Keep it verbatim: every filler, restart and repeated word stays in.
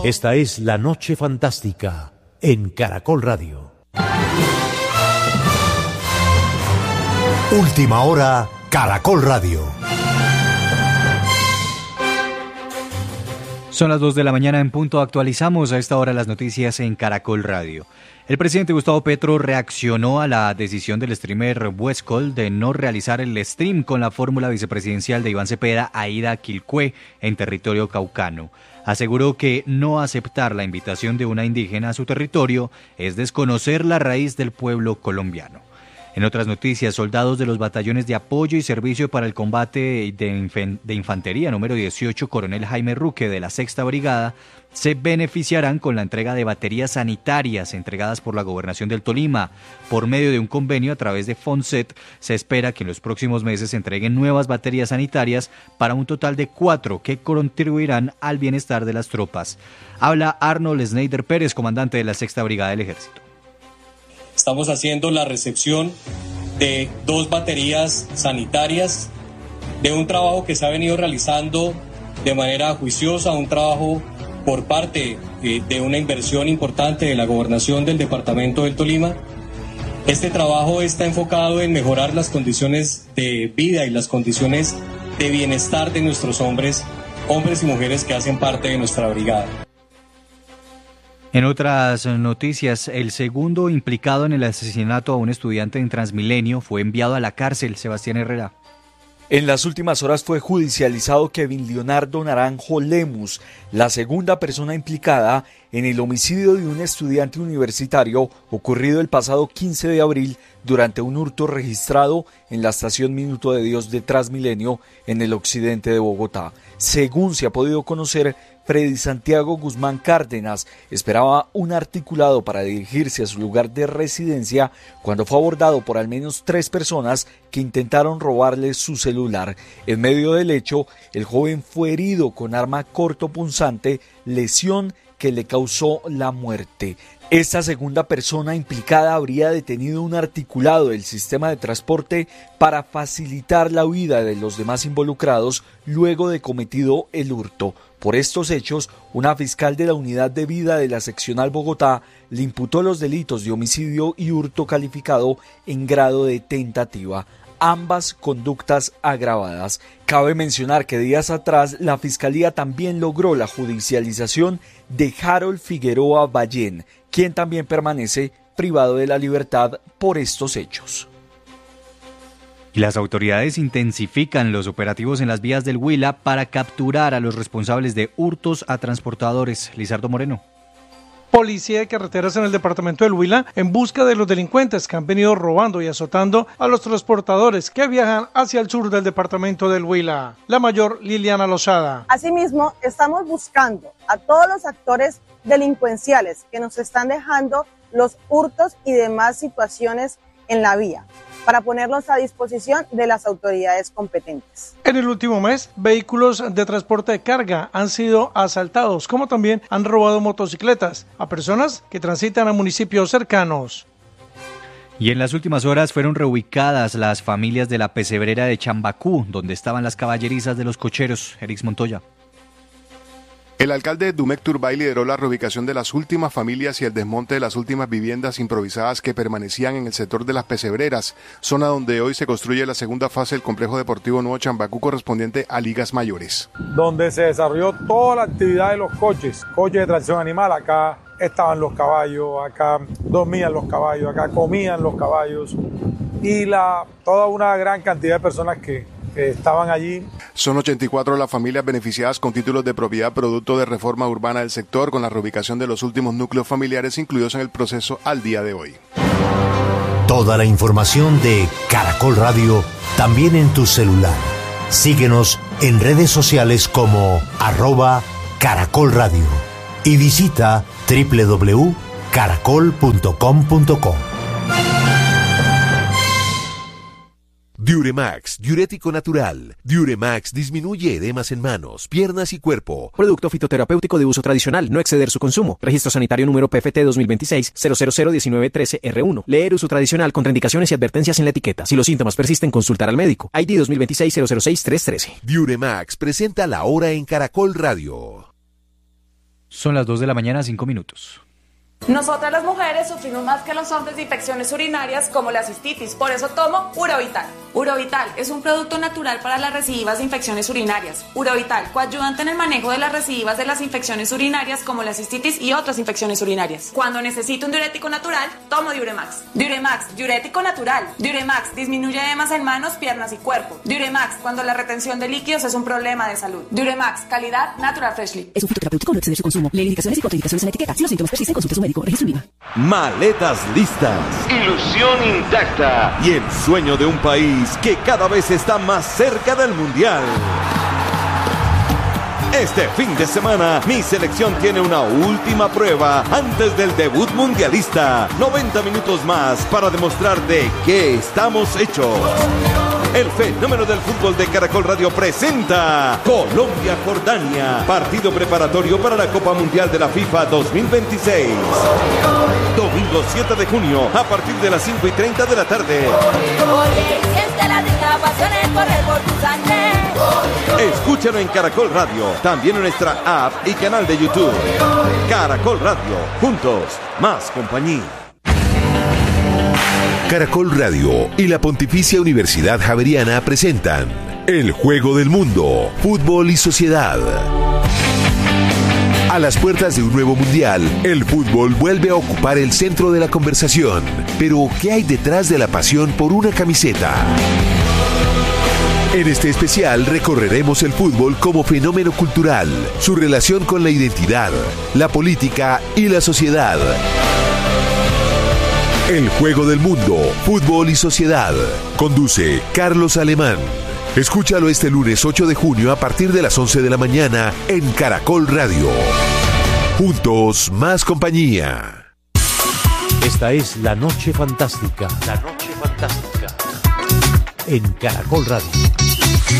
Esta es La Noche Fantástica en Caracol Radio. Última hora, Caracol Radio. Son las dos de la mañana en punto. Actualizamos a esta hora las noticias en Caracol Radio. El presidente Gustavo Petro reaccionó a la decisión del streamer Westcol de no realizar el stream con la fórmula vicepresidencial de Iván Cepeda a ida a Quilcué, en territorio caucano. Aseguró que no aceptar la invitación de una indígena a su territorio es desconocer la raíz del pueblo colombiano. En otras noticias, soldados de los batallones de apoyo y servicio para el combate de, inf- de infantería número dieciocho, Coronel Jaime Ruque, de la Sexta Brigada, se beneficiarán con la entrega de baterías sanitarias entregadas por la Gobernación del Tolima. Por medio de un convenio a través de Fonset, se espera que en los próximos meses se entreguen nuevas baterías sanitarias para un total de cuatro que contribuirán al bienestar de las tropas. Habla Arnold Schneider Pérez, comandante de la Sexta Brigada del Ejército. Estamos haciendo la recepción de dos baterías sanitarias, de un trabajo que se ha venido realizando de manera juiciosa, un trabajo por parte eh, de una inversión importante de la Gobernación del Departamento del Tolima. Este trabajo está enfocado en mejorar las condiciones de vida y las condiciones de bienestar de nuestros hombres, hombres y mujeres que hacen parte de nuestra brigada. En otras noticias, el segundo implicado en el asesinato a un estudiante en Transmilenio fue enviado a la cárcel, Sebastián Herrera. En las últimas horas fue judicializado Kevin Leonardo Naranjo Lemus, la segunda persona implicada en el homicidio de un estudiante universitario ocurrido el pasado quince de abril durante un hurto registrado en la estación Minuto de Dios de Transmilenio en el occidente de Bogotá. Según se ha podido conocer, Freddy Santiago Guzmán Cárdenas esperaba un articulado para dirigirse a su lugar de residencia cuando fue abordado por al menos tres personas que intentaron robarle su celular. En medio del hecho, el joven fue herido con arma cortopunzante, lesión que le causó la muerte. Esta segunda persona implicada habría detenido un articulado del sistema de transporte para facilitar la huida de los demás involucrados luego de cometido el hurto. Por estos hechos, una fiscal de la Unidad de Vida de la Seccional Bogotá le imputó los delitos de homicidio y hurto calificado en grado de tentativa, ambas conductas agravadas. Cabe mencionar que días atrás la Fiscalía también logró la judicialización de Harold Figueroa Ballén, quien también permanece privado de la libertad por estos hechos. Y las autoridades intensifican los operativos en las vías del Huila para capturar a los responsables de hurtos a transportadores. Lizardo Moreno. Policía de carreteras en el departamento del Huila en busca de los delincuentes que han venido robando y azotando a los transportadores que viajan hacia el sur del departamento del Huila. La mayor Liliana Lozada. Asimismo, estamos buscando a todos los actores delincuenciales que nos están dejando los hurtos y demás situaciones en la vía, para ponerlos a disposición de las autoridades competentes. En el último mes, vehículos de transporte de carga han sido asaltados, como también han robado motocicletas a personas que transitan a municipios cercanos. Y en las últimas horas fueron reubicadas las familias de la pesebrera de Chambacú, donde estaban las caballerizas de los cocheros. Erix Montoya. El alcalde Dumek Turbay lideró la reubicación de las últimas familias y el desmonte de las últimas viviendas improvisadas que permanecían en el sector de las pesebreras, zona donde hoy se construye la segunda fase del complejo deportivo Nuevo Chambacú correspondiente a ligas mayores. Donde se desarrolló toda la actividad de los coches, coches de tracción animal, acá estaban los caballos, acá dormían los caballos, acá comían los caballos y la, toda una gran cantidad de personas que que estaban allí. Son ochenta y cuatro las familias beneficiadas con títulos de propiedad producto de reforma urbana del sector, con la reubicación de los últimos núcleos familiares incluidos en el proceso al día de hoy. Toda la información de Caracol Radio también en tu celular. Síguenos en redes sociales como arroba Caracol Radio y visita doble u doble u doble u punto caracol punto com punto co. Diuremax, diurético natural. Diuremax disminuye edemas en manos, piernas y cuerpo. Producto fitoterapéutico de uso tradicional, no exceder su consumo. Registro sanitario número P F T dos mil veintiséis cero cero cero diecinueve trece R uno. Leer uso tradicional, contraindicaciones y advertencias en la etiqueta. Si los síntomas persisten, consultar al médico. I D dos mil veintiséis cero cero seis tres trece. Diuremax presenta La Hora en Caracol Radio. Son las dos de la mañana, cinco minutos. Nosotras las mujeres sufrimos más que los hombres de infecciones urinarias como la cistitis, por eso tomo Urovital. Urovital es un producto natural para las recidivas de infecciones urinarias. Urovital, coayudante en el manejo de las recidivas de las infecciones urinarias como la cistitis y otras infecciones urinarias. Cuando necesito un diurético natural, tomo Diuremax. Diuremax, diurético natural. Diuremax disminuye edemas en manos, piernas y cuerpo. Diuremax, cuando la retención de líquidos es un problema de salud. Diuremax, calidad Natural Freshly. Es un fitoterapéutico, no exceder su consumo. Lee indicaciones y contraindicaciones en la etiqueta. Si los síntomas persisten, consulte a su médico. Registro INVIMA. Maletas listas, ilusión intacta y el sueño de un país que cada vez está más cerca del Mundial. Este fin de semana, mi selección tiene una última prueba antes del debut mundialista. noventa minutos más para demostrar de qué estamos hechos. El fenómeno del fútbol de Caracol Radio presenta Colombia-Jordania, partido preparatorio para la Copa Mundial de la FIFA dos mil veintiséis. Domingo siete de junio, a partir de las cinco y treinta de la tarde. Escúchalo en Caracol Radio, también en nuestra app y canal de YouTube. Caracol Radio, juntos, más compañía. Caracol Radio y la Pontificia Universidad Javeriana presentan El Juego del Mundo, Fútbol y Sociedad. A las puertas de un nuevo mundial, el fútbol vuelve a ocupar el centro de la conversación. Pero, ¿qué hay detrás de la pasión por una camiseta? En este especial recorreremos el fútbol como fenómeno cultural, su relación con la identidad, la política y la sociedad. El Juego del Mundo, Fútbol y Sociedad. Conduce Carlos Alemán. Escúchalo este lunes ocho de junio a partir de las once de la mañana en Caracol Radio. Juntos, más compañía. Esta es La Noche Fantástica. La Noche Fantástica. En Caracol Radio.